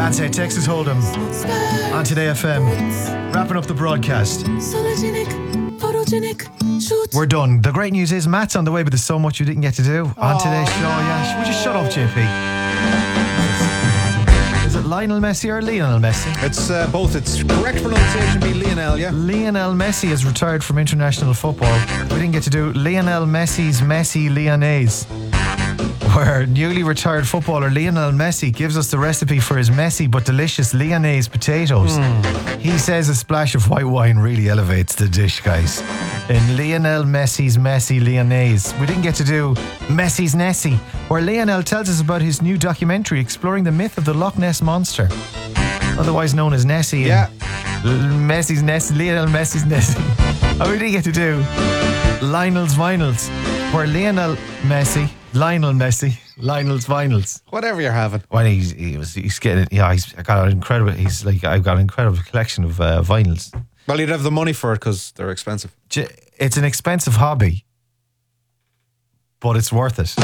That's it, Texas Hold'em on Today FM. Wrapping up the broadcast. We're done. The great news is Matt's on the way, but there's so much you didn't get to do on today's show. Yeah, would you shut up, JP? Is it Lionel Messi or Lionel Messi? It's both. It's correct pronunciation be Lionel, yeah? Lionel Messi has retired from international football. We didn't get to do Lionel Messi's Messi Lyonnaise, where newly retired footballer Lionel Messi gives us the recipe for his messy but delicious Lyonnaise potatoes. He says a splash of white wine really elevates the dish, guys. In Lionel Messi's Messy Lyonnaise, we didn't get to do Messi's Nessie, where Lionel tells us about his new documentary exploring the myth of the Loch Ness Monster, otherwise known as Nessie. Yeah. Messi's Nessie, Lionel Messi's Nessie. And we didn't get to do Lionel's Vinyls, where Lionel Messi, Lionel's Vinyls. Whatever you're having. Well, he's getting, yeah, I've got an incredible collection of vinyls. Well, you'd have the money for it because they're expensive. It's an expensive hobby, but it's worth it.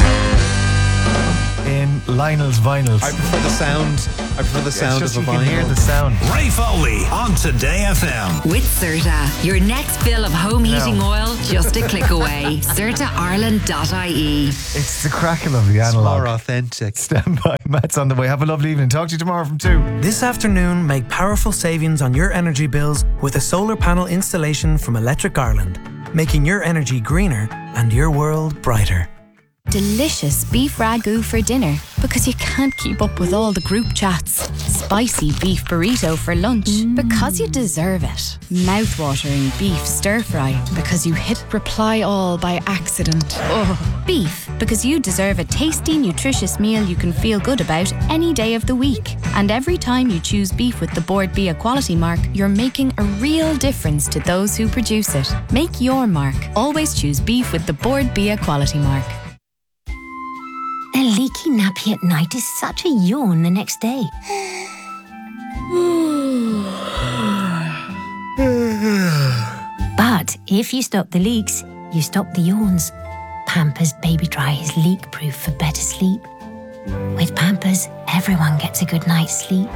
In Lionel's Vinyls. I prefer the sound. Just of a you can vinyl. hear the sound. Ray Foley on Today FM. With Certa, your next fill of home heating oil just a click away. CertaIreland.ie. It's the crackle of the analog. More authentic. Stand by, Matt's on the way. Have a lovely evening. Talk to you tomorrow from 2. This afternoon, make powerful savings on your energy bills with a solar panel installation from Electric Ireland, making your energy greener and your world brighter. Delicious beef ragu for dinner because you can't keep up with all the group chats. Spicy beef burrito for lunch because you deserve it. Mouth-watering beef stir-fry because you hit reply all by accident. Oh. Beef because you deserve a tasty, nutritious meal you can feel good about any day of the week. And every time you choose beef with the Board Bia quality mark, you're making a real difference to those who produce it. Make your mark. Always choose beef with the Board Bia quality mark. A leaky nappy at night is such a yawn the next day. But if you stop the leaks, you stop the yawns. Pampers Baby Dry is leak-proof for better sleep. With Pampers, everyone gets a good night's sleep.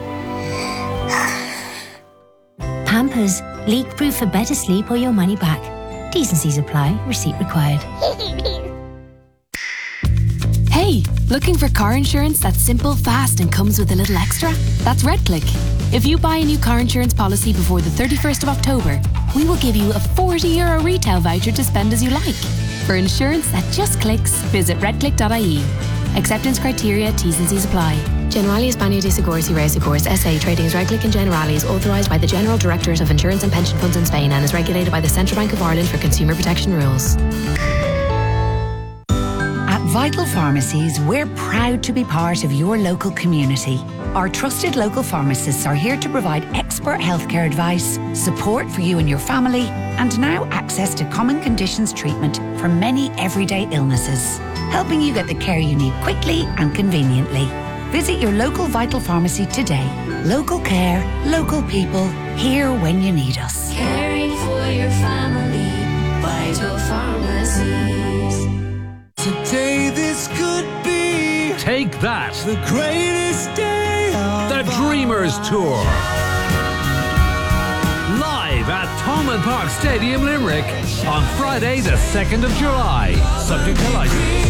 Pampers, leak-proof for better sleep or your money back. T's and C's apply. Receipt required. Hey, looking for car insurance that's simple, fast and comes with a little extra? That's RedClick. If you buy a new car insurance policy before the 31st of October, we will give you a €40 retail voucher to spend as you like. For insurance that just clicks, visit redclick.ie. Acceptance criteria, T's and C's apply. Generali España de Seguros y Reasegurs S.A. trading as RedClick and Generali is authorised by the General Directorate of Insurance and Pension Funds in Spain and is regulated by the Central Bank of Ireland for consumer protection rules. At Vital Pharmacies, we're proud to be part of your local community. Our trusted local pharmacists are here to provide expert healthcare advice, support for you and your family, and now access to common conditions treatment for many everyday illnesses, helping you get the care you need quickly and conveniently. Visit your local Vital Pharmacy today. Local care, local people, here when you need us. Caring for your family, Vital Pharmacies. Today this could be Take That, the greatest day of the Dreamers Tour. Live at Thomond Park Stadium, Limerick on Friday the 2nd of July. Subject to license.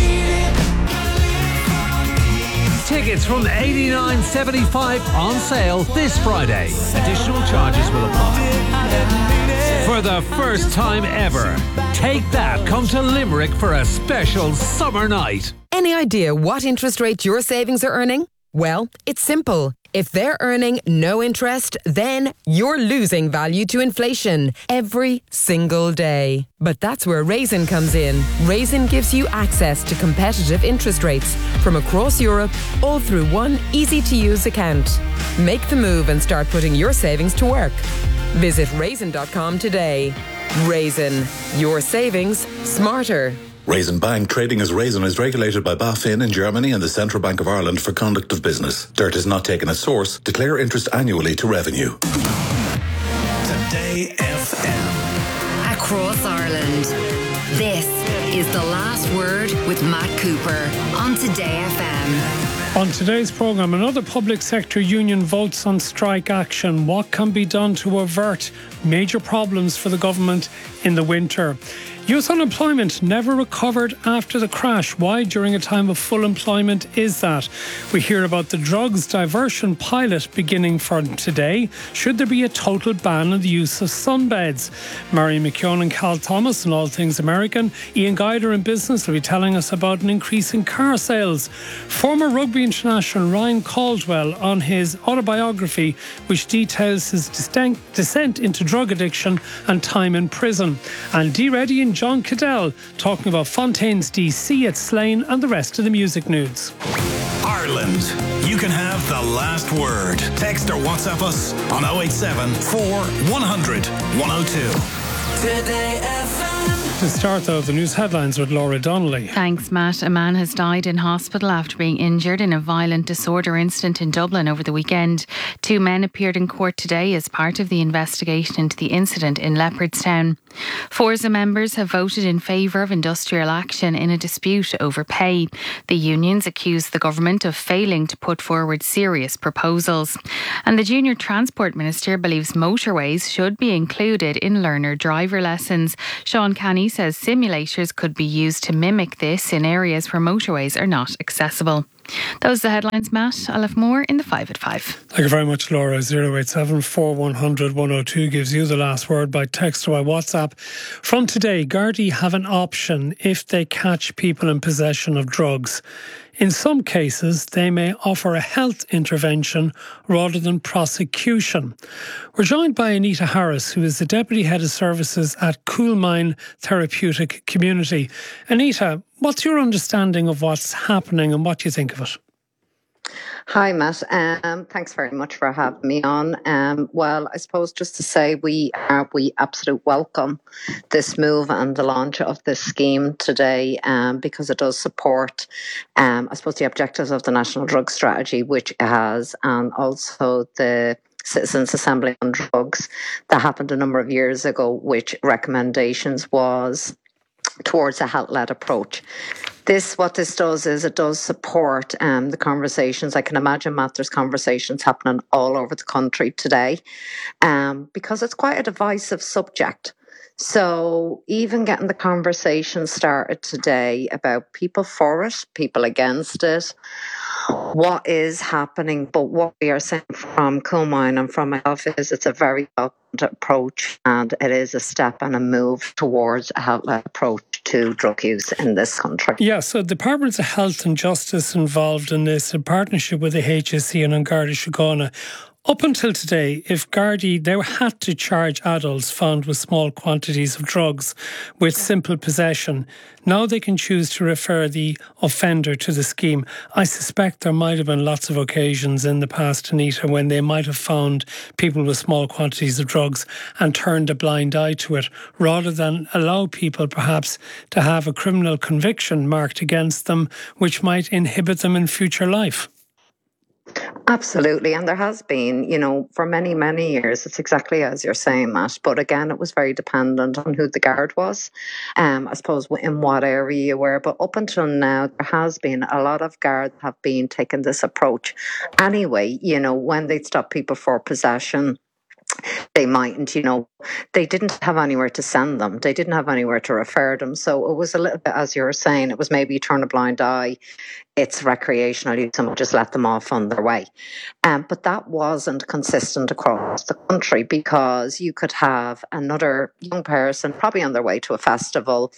Tickets from $89.75 on sale this Friday. Additional charges will apply. For the first time ever, Take That come to Limerick for a special summer night. Any idea what interest rate your savings are earning? Well, it's simple. If they're earning no interest, then you're losing value to inflation every single day. But that's where Raisin comes in. Raisin gives you access to competitive interest rates from across Europe, all through one easy-to-use account. Make the move and start putting your savings to work. Visit raisin.com today. Raisin, your savings smarter. Raisin Bank trading as Raisin is regulated by BaFin in Germany and the Central Bank of Ireland for conduct of business. Dirt is not taken as source. Declare interest annually to revenue. Today FM. Across Ireland. This is The Last Word with Matt Cooper on Today FM. On today's programme, another public sector union votes on strike action. What can be done to avert major problems for the government in the winter? Youth unemployment never recovered after the crash. Why, during a time of full employment, is that? We hear about the drugs diversion pilot beginning from today. Should there be a total ban on the use of sunbeds? Mary McKeown and Cal Thomas and All Things American. Ian Guider in business will be telling us about an increase in car sales. Former rugby international Ryan Caldwell on his autobiography, which details his descent into drug addiction and time in prison. And Dee Reddy and John Cadell talking about Fontaine's DC at Slane and the rest of the music news. Ireland, you can have the last word. Text or WhatsApp us on 087 4100 102. Today FM. To start, though, the news headlines with Laura Donnelly. Thanks, Matt. A man has died in hospital after being injured in a violent disorder incident in Dublin over the weekend. 2 men appeared in court today as part of the investigation into the incident in Leopardstown. Forza members have voted in favour of industrial action in a dispute over pay. The unions accuse the government of failing to put forward serious proposals. And the Junior Transport Minister believes motorways should be included in learner driver lessons. Sean Canny says simulators could be used to mimic this in areas where motorways are not accessible. Those are the headlines, Matt. I'll have more in the 5 at 5. Thank you very much, Laura. 087 4100 102 gives you the last word by text or by WhatsApp. From today, Gardaí have an option if they catch people in possession of drugs. In some cases, they may offer a health intervention rather than prosecution. We're joined by Anita Harris, who is the Deputy Head of Services at Coolmine Therapeutic Community. Anita, what's your understanding of what's happening and what do you think of it? Hi, Matt. Thanks very much for having me on. Well, I suppose just to say we absolutely welcome this move and the launch of this scheme today because it does support, I suppose, the objectives of the National Drug Strategy, which it has, and also the Citizens Assembly on Drugs that happened a number of years ago, which recommendations was towards a health-led approach. What this does is it does support the conversations. I can imagine, Matt, there's conversations happening all over the country today because it's quite a divisive subject. So even getting the conversation started today about people for it, people against it, what is happening, but what we are saying from Coolmine and from my office, it's a very welcomed approach and it is a step and a move towards a health-led approach to drug use in this country. Yeah, so Departments of Health and Justice involved in this, in partnership with the HSE and An Garda Síochána. Up until today, if Gardaí, they had to charge adults found with small quantities of drugs with simple possession. Now they can choose to refer the offender to the scheme. I suspect there might have been lots of occasions in the past, Anita, when they might have found people with small quantities of drugs and turned a blind eye to it, rather than allow people perhaps to have a criminal conviction marked against them, which might inhibit them in future life. Absolutely. And there has been, for many, many years, it's exactly as you're saying, Matt. But again, it was very dependent on who the guard was, I suppose, in what area you were. But up until now, there has been a lot of guards have been taking this approach. Anyway, when they stop people for possession, they mightn't, they didn't have anywhere to send them. They didn't have anywhere to refer them. So it was a little bit, as you were saying, it was maybe you turn a blind eye. It's recreational use and just let them off on their way. But that wasn't consistent across the country because you could have another young person probably on their way to a festival.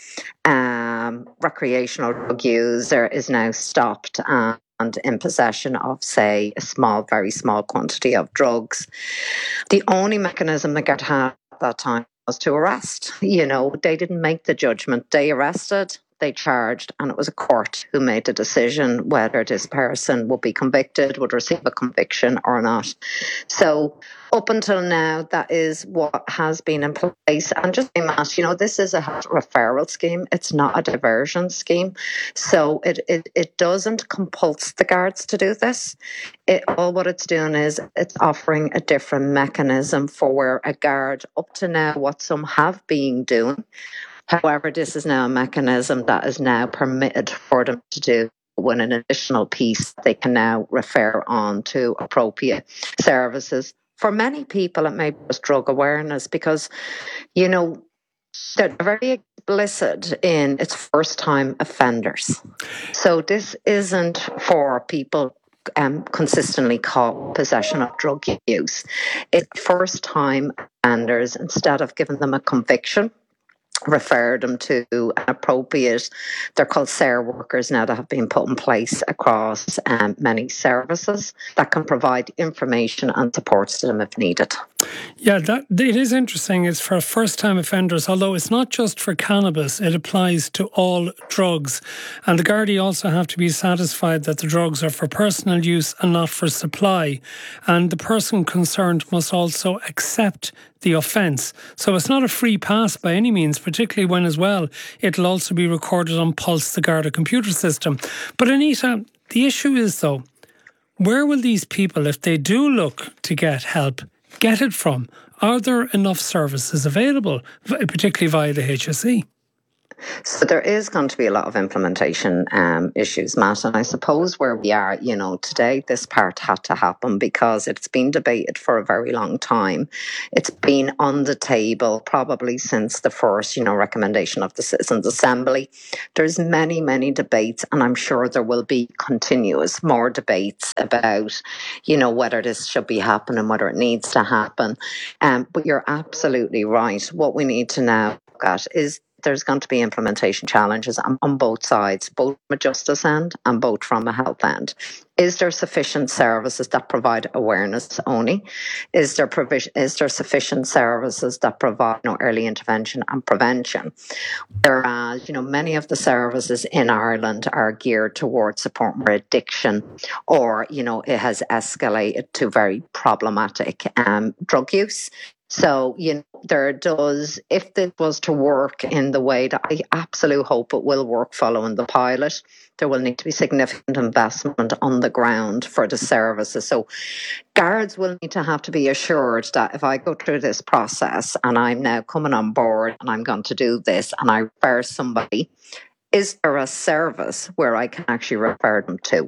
Recreational drug user is now stopped and in possession of, say, a very small quantity of drugs. The only mechanism the guard had at that time was to arrest. They didn't make the judgment. They arrested, they charged, and it was a court who made the decision whether this person would be convicted, would receive a conviction or not. So up until now, that is what has been in place. And just Matt, this is a referral scheme. It's not a diversion scheme. So it doesn't compulse the guards to do this. What it's doing is it's offering a different mechanism for where a guard, up to now, what some have been doing. However, this is now a mechanism that is now permitted for them to do with an additional piece, they can now refer on to appropriate services. For many people, it may be just drug awareness because, you know, they're very explicit in its first-time offenders. So this isn't for people consistently caught possession of drug use. It's first-time offenders. Instead of giving them a conviction, refer them to an appropriate, they're called SARE workers now, that have been put in place across many services that can provide information and support to them if needed. Yeah, it is interesting. It's for first-time offenders, although it's not just for cannabis. It applies to all drugs. And the Gardaí also have to be satisfied that the drugs are for personal use and not for supply. And the person concerned must also accept the offence. So it's not a free pass by any means, particularly when, as well, it'll also be recorded on Pulse, the Garda computer system. But Anita, the issue is, though, where will these people, if they do look to get help, get it from? Are there enough services available, particularly via the HSE? So there is going to be a lot of implementation issues, Matt, and I suppose where we are, you know, today this part had to happen because it's been debated for a very long time. It's been on the table probably since the first, you know, recommendation of the Citizens' Assembly. There's many, many debates, and I'm sure there will be continuous more debates about, you know, whether this should be happening, whether it needs to happen. But you're absolutely right. What we need to now look at is there's going to be implementation challenges on both sides, both from a justice end and both from a health end. Is there sufficient services that provide awareness only? Is there sufficient services that provide, you know, early intervention and prevention? Whereas, you know, many of the services in Ireland are geared towards supporting addiction, or, you know, it has escalated to very problematic drug use. So, you know, there does, if this was to work in the way that I absolutely hope it will work following the pilot, there will need to be significant investment on the ground for the services. So guards will need to have to be assured that if I go through this process and I'm now coming on board and I'm going to do this and I refer somebody, is there a service where I can actually refer them to?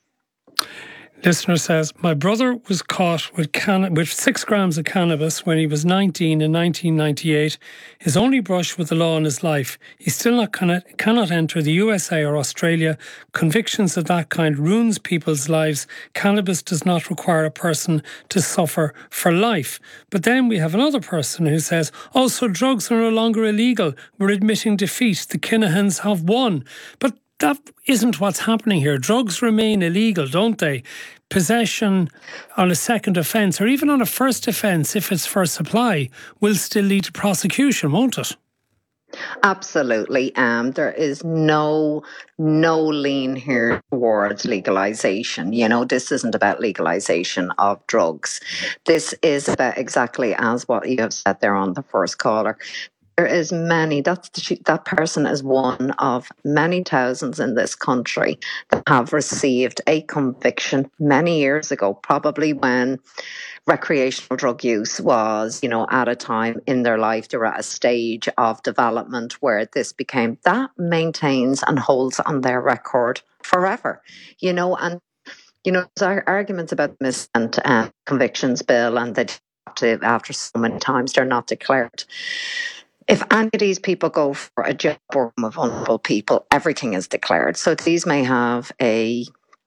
Listener says, my brother was caught with 6 grams of cannabis when he was 19 in 1998. His only brush with the law in his life. He still cannot enter the USA or Australia. Convictions of that kind ruins people's lives. Cannabis does not require a person to suffer for life. But then we have another person who says, also drugs are no longer illegal. We're admitting defeat. The Kinahans have won. But that isn't what's happening here. Drugs remain illegal, don't they? Possession on a second offence, or even on a first offence, if it's for supply, will still lead to prosecution, won't it? Absolutely. There is no lean here towards legalisation. You know, this isn't about legalisation of drugs. This is about exactly as what you have said there on the first caller. There is many, that person is one of many thousands in this country that have received a conviction many years ago, probably when recreational drug use was, you know, at a time in their life, they were at a stage of development where this became, that maintains and holds on their record forever, you know, and, you know, there's arguments about the missent convictions bill and that after so many times they're not declared. If any of these people go for a job with vulnerable people, everything is declared. So these may have a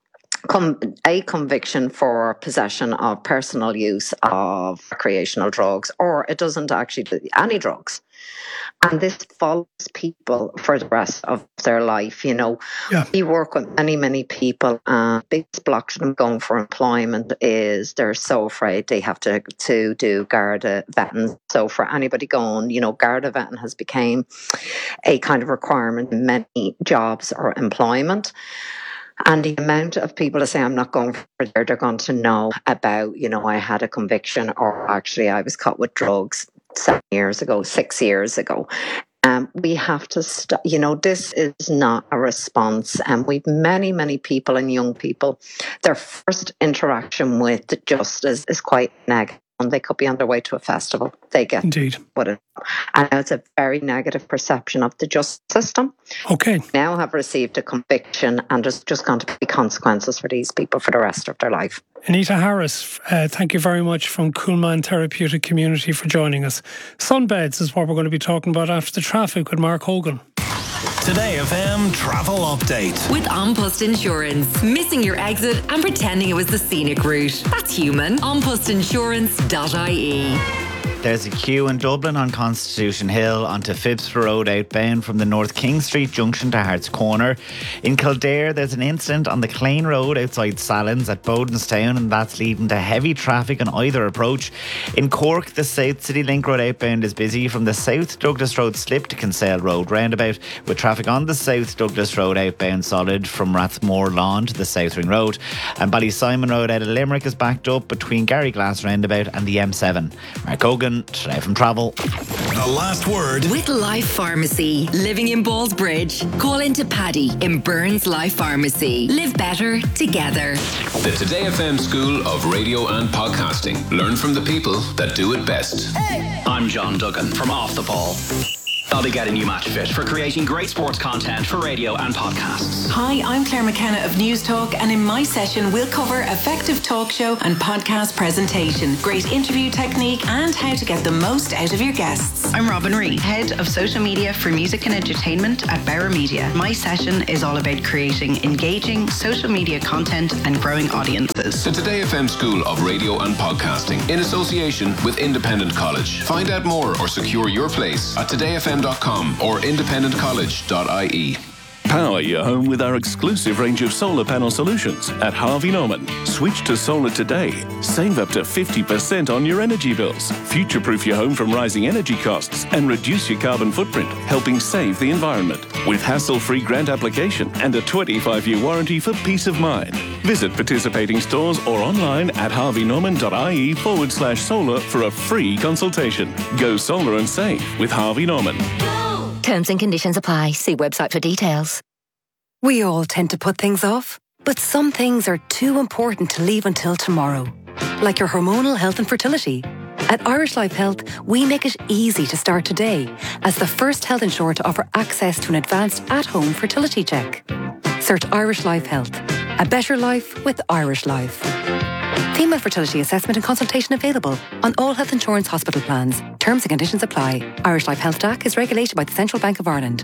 conviction for possession of personal use of recreational drugs, or it doesn't actually do any drugs. And this follows people for the rest of their life. You know, we work with many, many people, and biggest block to them going for employment is they're so afraid they have to do Garda vetting. So for anybody going, you know, Garda vetting has become a kind of requirement in many jobs or employment. And the amount of people that say, I'm not going for there, they're going to know about, you know, I had a conviction, or actually I was caught with drugs 6 years ago. We have to stop. You know, this is not a response. And we've many, many people and young people, their first interaction with the justice is quite negative They could be on their way to a festival. They get what it. And it's a very negative perception of the justice system. Okay. Now have received a conviction, and there's just going to be consequences for these people for the rest of their life. Anita Harris, thank you very much from Coolman Therapeutic Community for joining us. Sunbeds is what we're going to be talking about after the traffic with Mark Hogan. Today FM travel update. With An Post Insurance. Missing your exit and pretending it was the scenic route. That's human. Anpostinsurance.ie. There's a queue in Dublin on Constitution Hill onto Phibsborough Road outbound from the North King Street junction to Hart's Corner. In Kildare, there's an incident on the Clane Road outside Salins at Bodenstown, and that's leading to heavy traffic on either approach. In Cork, the South City Link Road outbound is busy from the South Douglas Road slip to Kinsale Road roundabout, with traffic on the South Douglas Road outbound solid from Rathmore Lawn to the South Ring Road. And Ballysimon Road out of Limerick is backed up between Gary Glass roundabout and the M7. Mark Hogan, Today from Travel. The last word. With Life Pharmacy. Living in Ballsbridge. Call into Paddy in Burns Life Pharmacy. Live better together. The Today FM School of Radio and Podcasting. Learn from the people that do it best. I'm John Duggan from Off the Ball. I'll be getting you match fit for creating great sports content for radio and podcasts. Hi, I'm Claire McKenna of News Talk, and in my session we'll cover effective talk show and podcast presentation, great interview technique, and how to get the most out of your guests. I'm Robin Reid, Head of Social Media for Music and Entertainment at Bauer Media. My session is all about creating engaging social media content and growing audiences. The Today FM School of Radio and Podcasting in association with Independent College. Find out more or secure your place at todayfm.com or independentcollege.ie. Power your home with our exclusive range of solar panel solutions at Harvey Norman. Switch to solar today. Save up to 50% on your energy bills. Future-proof your home from rising energy costs and reduce your carbon footprint, helping save the environment. With hassle-free grant application and a 25-year warranty for peace of mind. Visit participating stores or online at harveynorman.ie/solar for a free consultation. Go solar and save with Harvey Norman. Terms and conditions apply. See website for details. We all tend to put things off, but some things are too important to leave until tomorrow. Like your hormonal health and fertility. At Irish Life Health, we make it easy to start today as the first health insurer to offer access to an advanced at-home fertility check. Search Irish Life Health. A better life with Irish Life. Female fertility assessment and consultation available on all health insurance hospital plans. Terms and conditions apply. Irish Life Health DAC is regulated by the Central Bank of Ireland.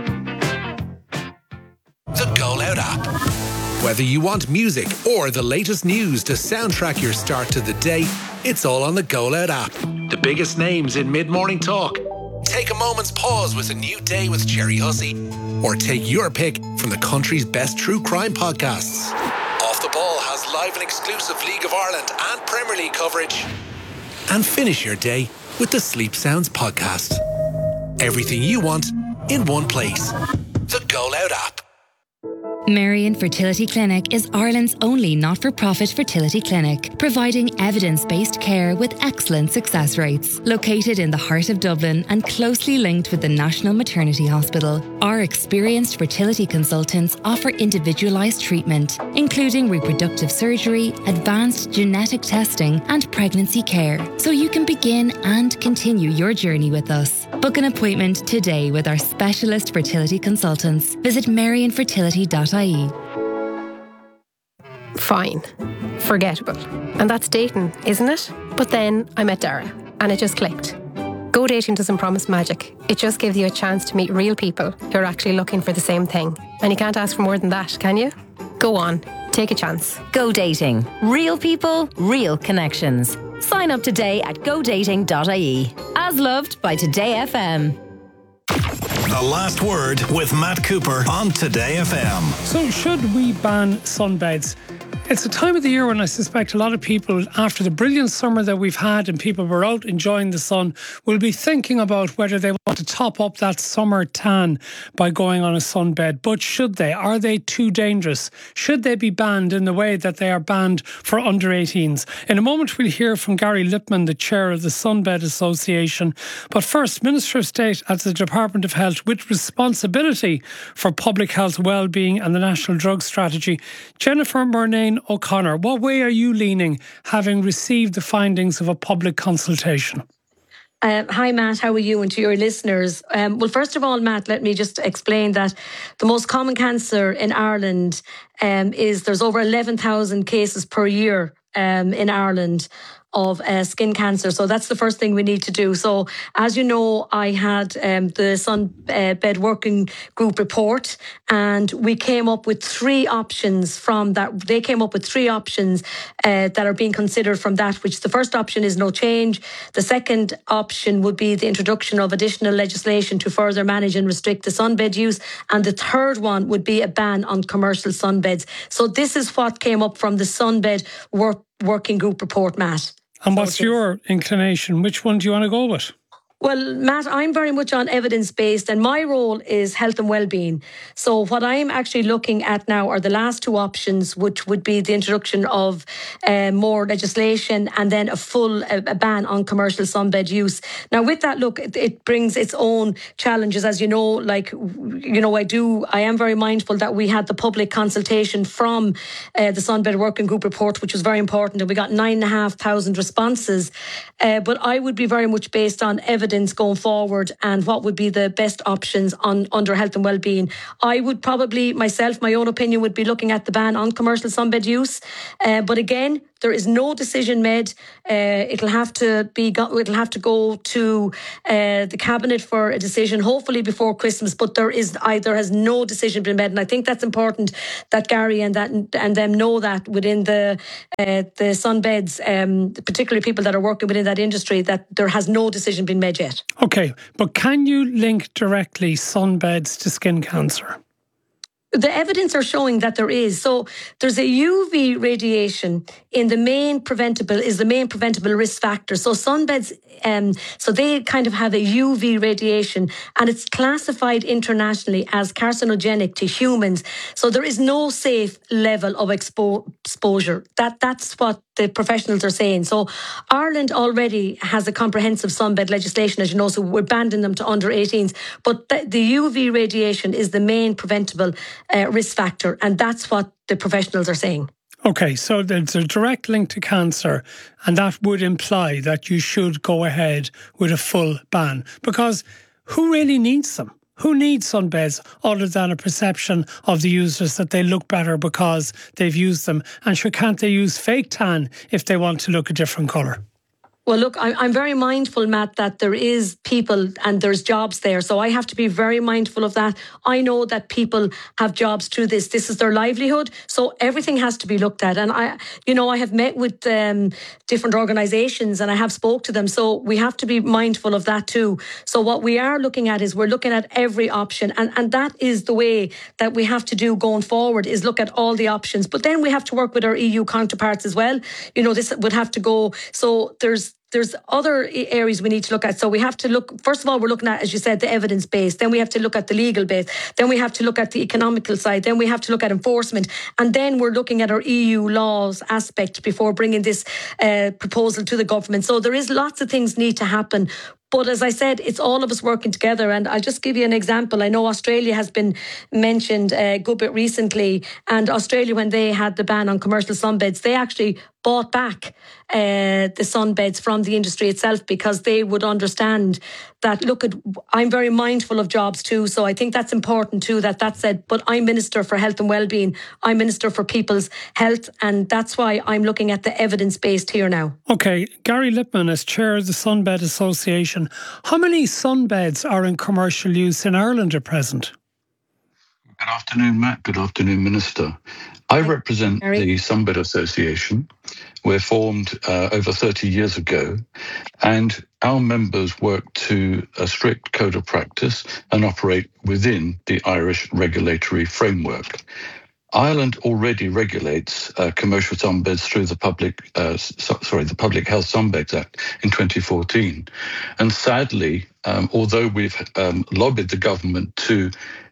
The Go Loud app. Whether you want music or the latest news to soundtrack your start to the day, it's all on the Go Loud app. The biggest names in mid-morning talk. Take a moment's pause with A New Day with Jerry Hussey. Or take your pick from the country's best true crime podcasts. Off the Ball has live and exclusive League of Ireland and Premier League coverage. And finish your day with the Sleep Sounds podcast. Everything you want in one place. The Go Loud app. Marion Fertility Clinic is Ireland's only not-for-profit fertility clinic, providing evidence-based care with excellent success rates. Located in the heart of Dublin and closely linked with the National Maternity Hospital, our experienced fertility consultants offer individualised treatment, including reproductive surgery, advanced genetic testing and pregnancy care, so you can begin and continue your journey with us. Book an appointment today with our specialist fertility consultants. Visit marionfertility.ie. Fine. Forgettable. And that's dating, isn't it? But then I met Dara, and it just clicked. Go Dating doesn't promise magic. It just gives you a chance to meet real people who are actually looking for the same thing. And you can't ask for more than that, can you? Go on. Take a chance. Go Dating. Real people, real connections. Sign up today at godating.ie. As loved by Today FM. The Last Word with Matt Cooper on Today FM. So should we ban sunbeds? It's a time of the year when I suspect a lot of people, after the brilliant summer that we've had and people were out enjoying the sun, will be thinking about whether they want to top up that summer tan by going on a sunbed. But should they? Are they too dangerous? Should they be banned in the way that they are banned for under 18s? In a moment we'll hear from Gary Lippman, the chair of the Sunbed Association. But first, Minister of State at the Department of Health with responsibility for public health, well-being and the National Drug Strategy, Jennifer Murnane Caroline O'Connor, what way are you leaning, having received the findings of a public consultation? Hi, Matt. How are you? And to your listeners. Well, first of all, Matt, let me just explain that the most common cancer in Ireland is there's over 11,000 cases per year in Ireland of skin cancer. So that's the first thing we need to do. So as you know, I had the Sunbed Working Group report, and we came up with 3 options from that. They came up with 3 options that are being considered from that, which the first option is no change. The second option would be the introduction of additional legislation to further manage and restrict the sunbed use. And the third one would be a ban on commercial sunbeds. So this is what came up from the Sunbed Working Group report, Matt. And what's your inclination? Which one do you want to go with? Well, Matt, I'm very much on evidence-based, and my role is health and well-being. So what I'm actually looking at now are the last 2 options, which would be the introduction of more legislation and then a full ban on commercial sunbed use. Now, with that, look, it brings its own challenges, as you know. Like, you know, I am very mindful that we had the public consultation from the Sunbed Working Group report, which was very important, and we got 9,500 responses. But I would be very much based on evidence going forward and what would be the best options under health and well-being. I would probably, myself, my own opinion would be looking at the ban on commercial sunbed use. But again, there is no decision made. It'll have to go to the cabinet for a decision, hopefully before Christmas. But there has no decision been made, and I think that's important that Gary and them know that within the sunbeds, particularly people that are working within that industry, that there has no decision been made yet. Okay, but can you link directly sunbeds to skin cancer? The evidence are showing that there is. So there's a UV radiation in the main preventable risk factor. So sunbeds, so they kind of have a UV radiation, and it's classified internationally as carcinogenic to humans. So there is no safe level of exposure. That's what the professionals are saying. So Ireland already has a comprehensive sunbed legislation, as you know, so we're banning them to under 18s. But the UV radiation is the main preventable risk factor, and that's what the professionals are saying. Okay, so there's a direct link to cancer, and that would imply that you should go ahead with a full ban. Because who really needs them? Who needs sunbeds other than a perception of the users that they look better because they've used them? And sure, can't they use fake tan if they want to look a different colour? Well, look, I'm very mindful, Matt, that there is people and there's jobs there. So I have to be very mindful of that. I know that people have jobs through this. This is their livelihood. So everything has to be looked at. And I have met with different organisations and I have spoke to them. So we have to be mindful of that too. So what we are looking at is we're looking at every option. And that is the way that we have to do going forward, is look at all the options. But then we have to work with our EU counterparts as well. You know, this would have to go. So there's other areas we need to look at. So we have to look, first of all, we're looking at, as you said, the evidence base. Then we have to look at the legal base. Then we have to look at the economical side. Then we have to look at enforcement. And then we're looking at our EU laws aspect before bringing this proposal to the government. So there is lots of things need to happen. But as I said, it's all of us working together. And I'll just give you an example. I know Australia has been mentioned a good bit recently. And Australia, when they had the ban on commercial sunbeds, they actually bought back the sunbeds from the industry itself, because they would understand that, look, I'm very mindful of jobs too. So I think that's important too, that said, but I'm Minister for Health and Wellbeing. I'm Minister for People's Health. And that's why I'm looking at the evidence-based here now. Okay, Gary Lippman, as Chair of the Sunbed Association, how many sunbeds are in commercial use in Ireland at present? Good afternoon, Matt. Good afternoon, Minister. I represent the Sunbed Association. We're formed over 30 years ago, and our members work to a strict code of practice and operate within the Irish regulatory framework. Ireland already regulates commercial sunbeds through the Public Health Sunbeds Act in 2014. And sadly, although we've lobbied the government to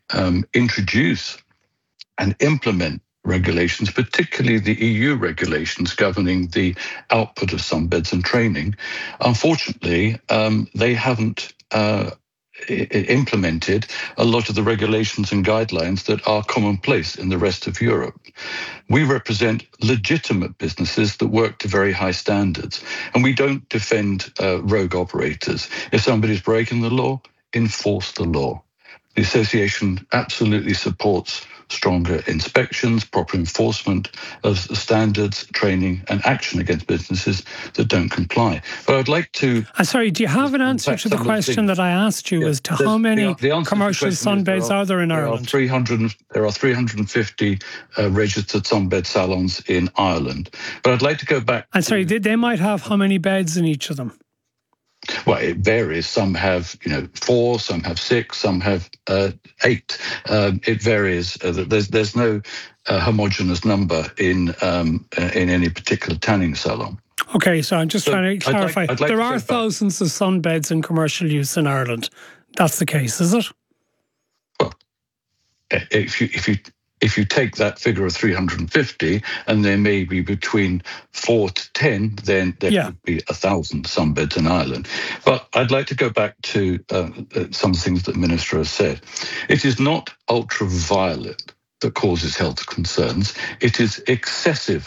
introduce and implement regulations, particularly the EU regulations governing the output of sunbeds and training, unfortunately, they haven't implemented a lot of the regulations and guidelines that are commonplace in the rest of Europe. We represent legitimate businesses that work to very high standards, and we don't defend rogue operators. If somebody's breaking the law, enforce the law. The association absolutely supports stronger inspections, proper enforcement of standards, training and action against businesses that don't comply. But I'd like to... I'm sorry, do you have an answer to the question that I asked you as to how many commercial sunbeds are there in Ireland? There are 350 registered sunbed salons in Ireland. But I'd like to go back... I'm sorry, they might have how many beds in each of them? Well, it varies. Some have, 4, some have 6, some have 8. It varies. There's no homogeneous number in any particular tanning salon. Okay, so I'm just trying to clarify. I'd like there to are thousands of sunbeds in commercial use in Ireland. That's the case, is it? Well, if you take that figure of 350, and there may be between 4 to 10, then there could be 1,000 sunbeds in Ireland. But I'd like to go back to some things that the Minister has said. It is not ultraviolet that causes health concerns. It is excessive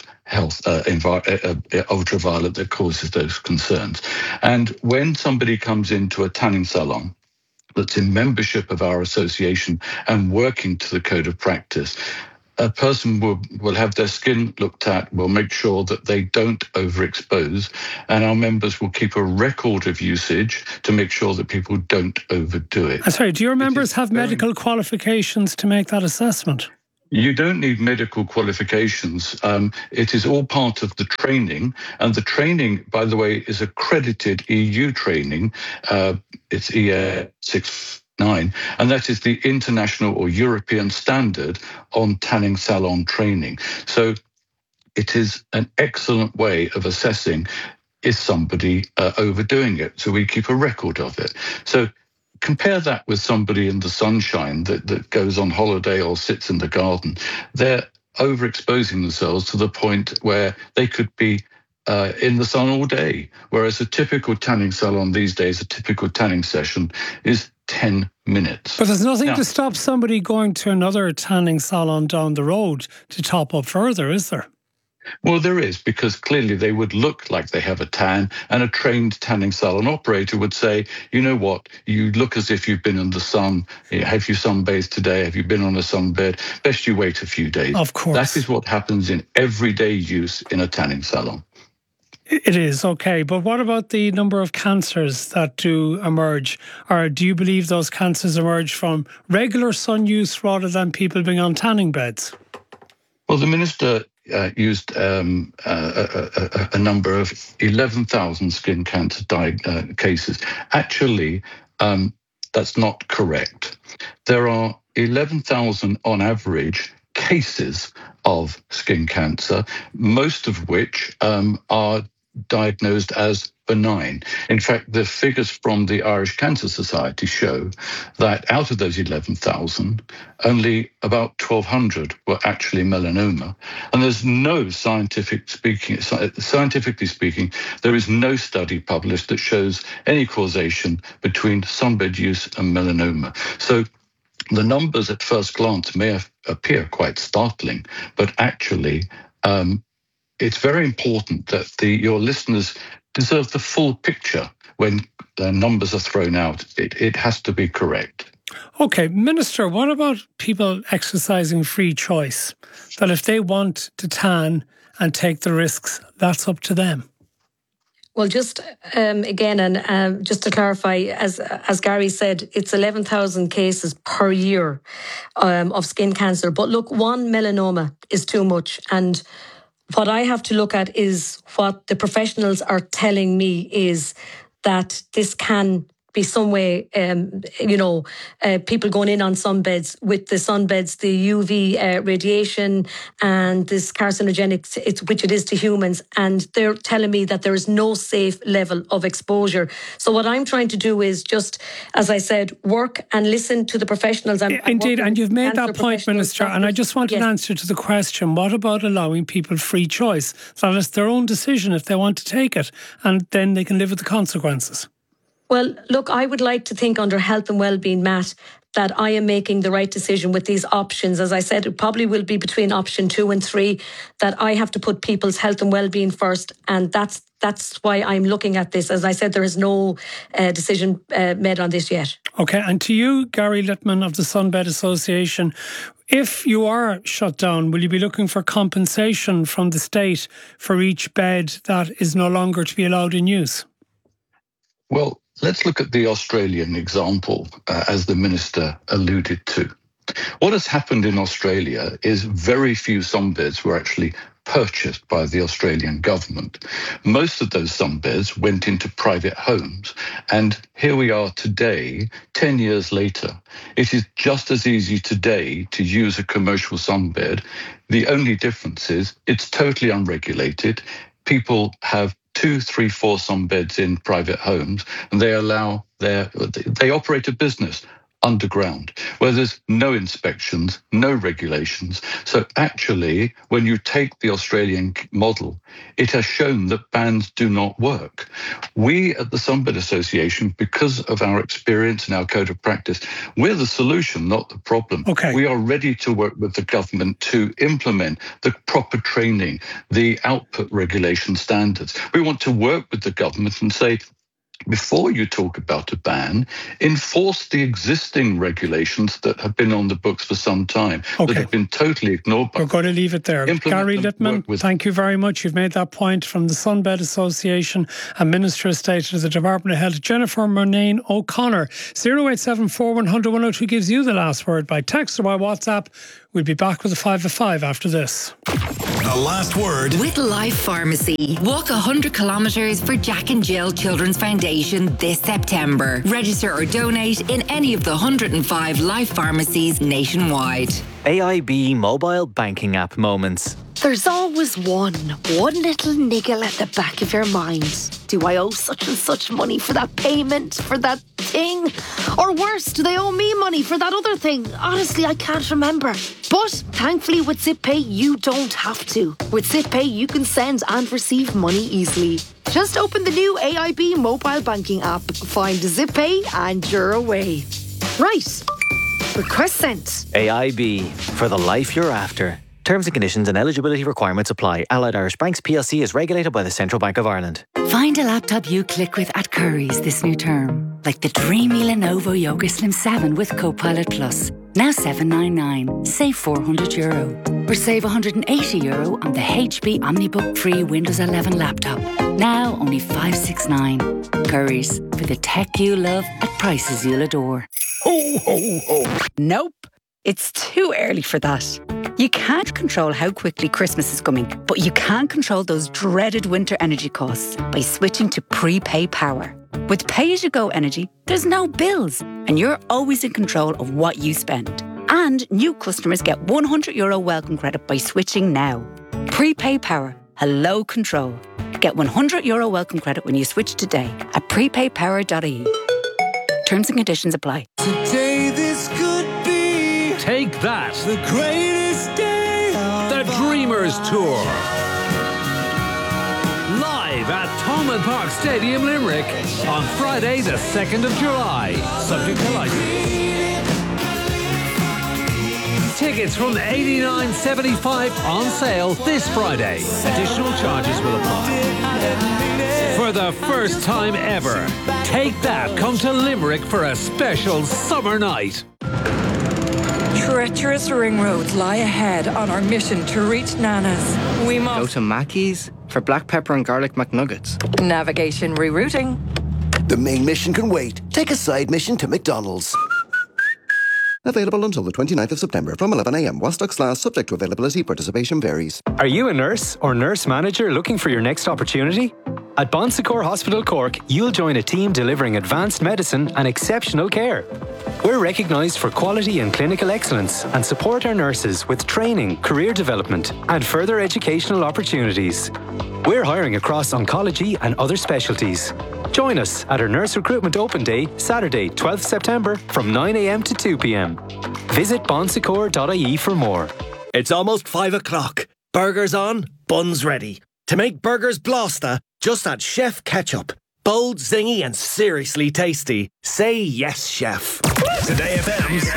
ultraviolet that causes those concerns. And when somebody comes into a tanning salon that's in membership of our association and working to the code of practice, a person will have their skin looked at, will make sure that they don't overexpose, and our members will keep a record of usage to make sure that people don't overdo it. I'm sorry, do your members have medical qualifications to make that assessment? You don't need medical qualifications. It is all part of the training. And the training, by the way, is accredited EU training. It's EA 69. And that is the international or European standard on tanning salon training. So it is an excellent way of assessing, is somebody overdoing it? So we keep a record of it. So compare that with somebody in the sunshine that goes on holiday or sits in the garden. They're overexposing themselves to the point where they could be in the sun all day, whereas a typical tanning salon these days, a typical tanning session is 10 minutes. But there's nothing to stop somebody going to another tanning salon down the road to top up further, is there? Well, there is, because clearly they would look like they have a tan, and a trained tanning salon operator would say, you know what, you look as if you've been in the sun. Have you sunbathed today? Have you been on a sunbed? Best you wait a few days. Of course. That is what happens in everyday use in a tanning salon. It is, okay. But what about the number of cancers that do emerge? Or do you believe those cancers emerge from regular sun use rather than people being on tanning beds? Well, the Minister used a number of 11,000 skin cancer cases. Actually, that's not correct. There are 11,000 on average cases of skin cancer, most of which are diagnosed as benign. In fact, the figures from the Irish Cancer Society show that out of those 11,000, only about 1,200 were actually melanoma. And there's no scientifically speaking, there is no study published that shows any causation between sunbed use and melanoma. So the numbers at first glance may appear quite startling, but actually it's very important that your listeners deserve the full picture when the numbers are thrown out. It has to be correct. Okay, Minister, what about people exercising free choice? That if they want to tan and take the risks, that's up to them. Well, just again, and just to clarify, as Gary said, it's 11,000 cases per year of skin cancer. But look, one melanoma is too much. And what I have to look at is what the professionals are telling me is that this can be some way, people going in on sunbeds with the sunbeds, the UV radiation and this carcinogenic, which it is to humans. And they're telling me that there is no safe level of exposure. So what I'm trying to do is just, as I said, work and listen to the professionals. Indeed, and you've made that point, Minister, and I just want an answer to the question, what about allowing people free choice? That it's their own decision if they want to take it, and then they can live with the consequences. Well, look, I would like to think under health and well-being, Matt, that I am making the right decision with these options. As I said, it probably will be between option 2 and 3, that I have to put people's health and well-being first. And that's why I'm looking at this. As I said, there is no decision made on this yet. OK, and to you, Gary Littman of the Sunbed Association, if you are shut down, will you be looking for compensation from the state for each bed that is no longer to be allowed in use? Well, let's look at the Australian example, as the Minister alluded to. What has happened in Australia is very few sunbeds were actually purchased by the Australian government. Most of those sunbeds went into private homes. And here we are today, 10 years later. It is just as easy today to use a commercial sunbed. The only difference is it's totally unregulated. People have 2, 3, 4 sunbeds in private homes, and they operate a business underground, where there's no inspections, no regulations. So actually, when you take the Australian model, it has shown that bans do not work. We at the Sunbed Association, because of our experience and our code of practice, we're the solution, not the problem. Okay. We are ready to work with the government to implement the proper training, the output regulation standards. We want to work with the government and say, before you talk about a ban, enforce the existing regulations that have been on the books for some time, that have been totally ignored by. We're going to leave it there. Gary Littman, thank you very much. You've made that point from the Sunbed Association and Minister of State of the Department of Health, Jennifer Murnane O'Connor. 0874 100 102 gives you the last word by text or by WhatsApp. We'll be back with a 5 of 5 after this. The last word. With Life Pharmacy. Walk 100 kilometres for Jack and Jill Children's Foundation this September. Register or donate in any of the 105 Life Pharmacies nationwide. AIB mobile banking app moments. There's always one little niggle at the back of your mind. Do I owe such and such money for that payment, for that thing? Or worse, do they owe me money for that other thing? Honestly, I can't remember. But thankfully with ZipPay, you don't have to. With ZipPay, you can send and receive money easily. Just open the new AIB mobile banking app, find ZipPay and you're away. Right. Request sent. AIB, for the life you're after. Terms and conditions and eligibility requirements apply. Allied Irish Banks PLC is regulated by the Central Bank of Ireland. Find a laptop you click with at Currys this new term. Like the dreamy Lenovo Yoga Slim 7 with Copilot Plus. Now $799. Save €400. Or save €180 on the HP OmniBook Free Windows 11 laptop. Now only $569. Currys, for the tech you love at prices you'll adore. Ho, ho, ho. Nope. It's too early for that. You can't control how quickly Christmas is coming, but you can control those dreaded winter energy costs by switching to Prepay Power. With pay-as-you-go energy, there's no bills, and you're always in control of what you spend. And new customers get €100 welcome credit by switching now. Prepay Power. Hello control. Get €100 welcome credit when you switch today at prepaypower.ie. Terms and conditions apply. Today this could be. Take that. The greatest day of The Dreamers Tour. Live at Thomond Park Stadium, Limerick on Friday the 2nd of July. Subject to license. Tickets from $89.75 on sale this Friday. Additional charges will apply. For the first time ever, Take That come to Limerick for a special summer night. Treacherous ring roads lie ahead on our mission to reach Nana's. We must go to Mackey's for black pepper and garlic McNuggets. Navigation rerouting. The main mission can wait. Take a side mission to McDonald's. Available until the 29th of September from 11 a.m. while stocks last, subject to availability. Participation varies. Are you a nurse or nurse manager looking for your next opportunity? At Bon Secours Hospital Cork, you'll join a team delivering advanced medicine and exceptional care. We're recognised for quality and clinical excellence and support our nurses with training, career development and further educational opportunities. We're hiring across oncology and other specialties. Join us at our Nurse Recruitment Open Day, Saturday, 12th September from 9 a.m. to 2 p.m. Visit bonsecours.ie for more. It's almost 5 o'clock. Burgers on, buns ready. To make burgers blasta, just add Chef Ketchup. Bold, zingy and seriously tasty. Say yes, chef. Today FM's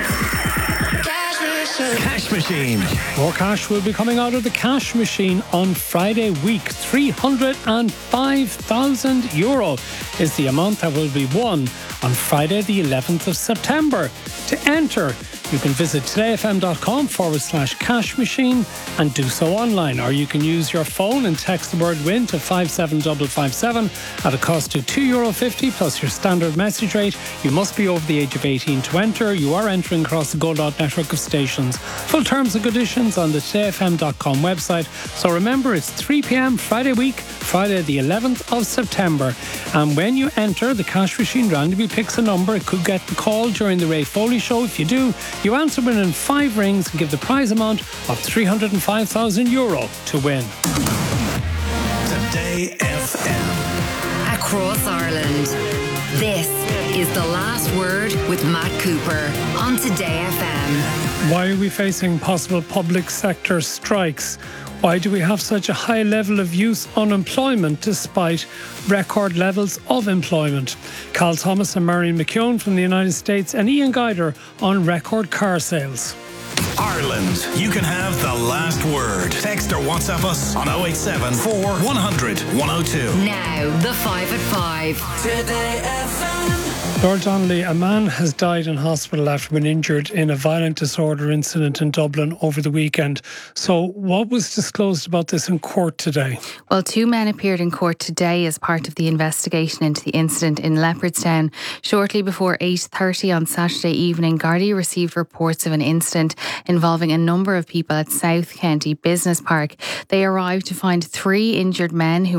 Cash Machine. More cash will be coming out of the cash machine on Friday week. €305,000 is the amount that will be won on Friday the 11th of September. To enter, you can visit todayfm.com/cash machine and do so online, or you can use your phone and text the word win to 57557 at a cost of €2.50 plus your standard message rate. You must be over the age of 18 to enter. You are entering across the Gold Out network of stations. Full terms and conditions on the todayfm.com website. So remember, it's 3 p.m. Friday week, Friday the 11th of September. And when you enter, the cash machine randomly picks a number. It could get the call during the Ray Foley show. If you do, you answer within 5 rings and give the prize amount of €305,000 to win. Today FM. Across Ireland, this is The Last Word with Matt Cooper on Today FM. Why are we facing possible public sector strikes? Why do we have such a high level of youth unemployment despite record levels of employment? Cal Thomas and Marion McKeown from the United States and Ian Guider on record car sales. Ireland, you can have the last word. Text or WhatsApp us on 087 4 100 102. Now, the 5 at 5. Today FM. Lord Donnelly, a man has died in hospital after being injured in a violent disorder incident in Dublin over the weekend. So what was disclosed about this in court today? Well, 2 men appeared in court today as part of the investigation into the incident in Leopardstown. Shortly before 8:30 on Saturday evening, Gardaí received reports of an incident involving a number of people at South County Business Park. They arrived to find 3 injured men who